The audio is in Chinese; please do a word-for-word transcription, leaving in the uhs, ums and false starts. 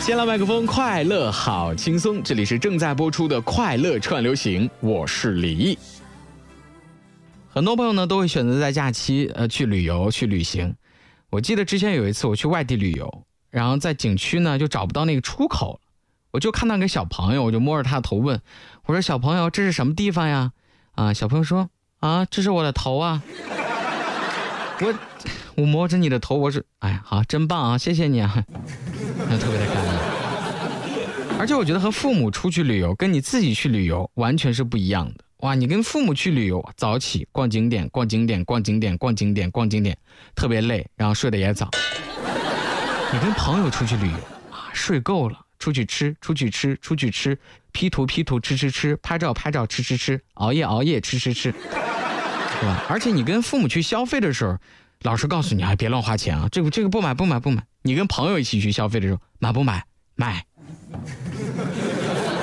先来麦克风，快乐好轻松，这里是正在播出的快乐串流行，我是李毅。很多朋友呢都会选择在假期呃去旅游去旅行。我记得之前有一次我去外地旅游，然后在景区呢就找不到那个出口了，我就看到一个小朋友，我就摸着他的头问，我说小朋友这是什么地方呀？啊，小朋友说啊这是我的头啊。我我摸着你的头，我说哎好真棒啊，谢谢你啊，特别的感恩。而且我觉得和父母出去旅游跟你自己去旅游完全是不一样的。哇，你跟父母去旅游，早起逛景点逛景点逛景点逛景点逛景点，特别累，然后睡得也早。你跟朋友出去旅游啊，睡够了，出去吃出去吃出去吃， P 图 P 图吃吃吃，拍照拍照吃吃吃，熬夜熬夜吃吃吃，对吧？而且你跟父母去消费的时候，老师告诉你啊，别乱花钱啊，这个这个不买不买不买。你跟朋友一起去消费的时候，买不买？买。